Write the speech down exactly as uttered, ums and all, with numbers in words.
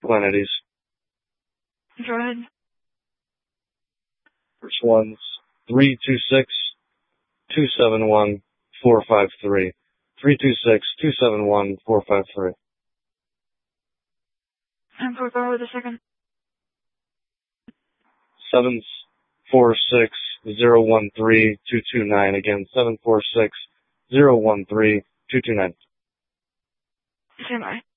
couple entities. Go ahead. First one's three two six, two seven one, four five three. three two six, two seven one, four five three. And for go with the second. seven four six, zero one three, two two nine. Again, seven four six, zero one three, two two nine. Stand by.